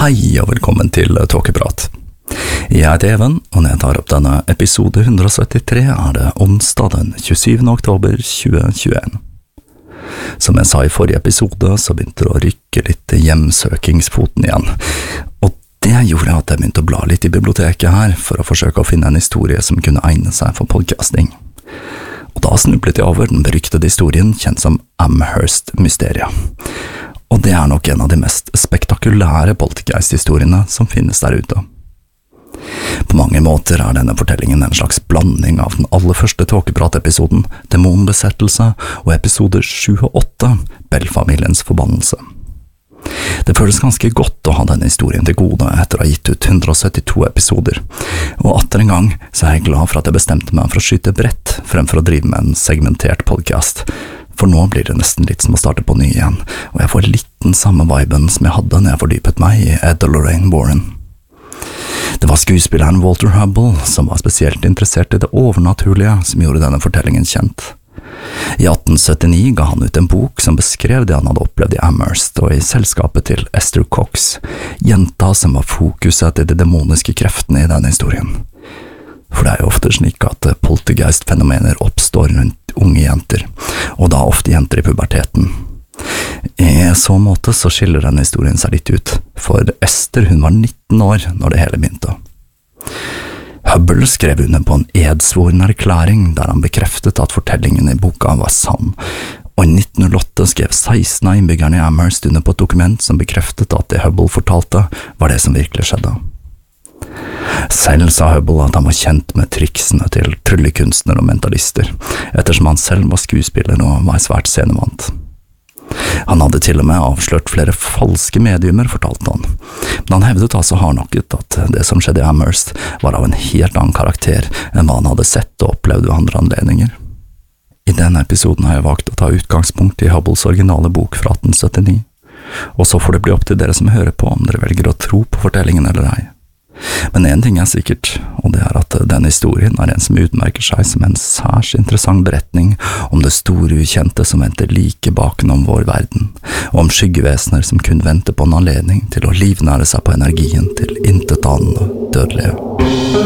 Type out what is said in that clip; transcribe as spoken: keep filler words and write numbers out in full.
Hei og velkommen til Tåkeprat. Jeg heter Even, og når jeg tar opp denne episode one seventy-three er det onsdag den tjuesyvende oktober tjue tjueen. Som jeg sa i forrige episode, så begynte det å rykke litt hjemsøkingsfoten igjen, og det gjorde at jeg begynte å bla litt i biblioteket her for å forsøke å finne en historie som kunne egne seg for podcasting. Og da snublet jeg over den beryktede historien kjent som Amherst-mysteriet. Og det er nok en av de mest spektakulære poltergeist-historiene som finnes der ute. På mange måter er denne fortellingen en slags blanding av den aller første Tåkeprat-episoden, Demonbesettelse, og episode sju og åtte, Bell-familiens forbannelse. Det føles ganske godt å ha denne historien til gode etter å ha gitt ut one seventy-two episoder, og atter en gang så er jeg glad for at jeg bestemte meg for å skyte bredt fremfor å drive med en segmentert podcast. For nå blir det nesten litt som å starte på ny igjen, og jeg får litt den samme viben som jeg hadde når jeg fordypet meg i Ed og Lorraine Warren. Det var skuespilleren Walter Hubble som var spesielt interessert i det overnaturlige som gjorde denne fortellingen kjent. I eighteen seventy-nine ga han ut en bok som beskrev det han hadde opplevd i Amherst og i selskapet til Esther Cox, jenta som var fokuset til de demoniske kreftene i denne historien. For det er jo ofte slik at poltergeist-fenomener oppstår rundt unge jenter, og da ofte jenter i puberteten. I så måte så skiller denne historien seg litt ut, for Esther hun var nineteen år når det hele begynte. Hubble skrev under på en edsvoren erklæring der han bekreftet at fortellingen i boka var sann, og i nineteen oh eight skrev sixteen av innbyggerne i Amherst under på et dokument som bekreftet at det Hubble fortalte var det som virkelig skjedde. Selv sa Hubble at han var kjent med triksene til tryllekunstnere og mentalister, ettersom han selv var skuespiller og var svært scenevant. Han hadde til og med avslørt flere falske mediumer, fortalte han, men han hevdet altså hardnakket at det som skjedde i Amherst var av en helt annen karakter enn hva han hadde sett og opplevd ved andre anledninger. I denne episoden har jeg valgt å ta utgangspunkt i Hubbles originale bok fra eighteen seventy-nine, og så får det bli opp til dere som hører på om dere velger å tro på fortellingen eller ei. Men en ting er sikkert, og det er at denne historien er en som utmerker seg som en særs interessant beretning om det store ukjente som venter like bakenom vår verden, og om skyggevesener som kun venter på en anledning til å livnære seg på energien til intetanende dødelige.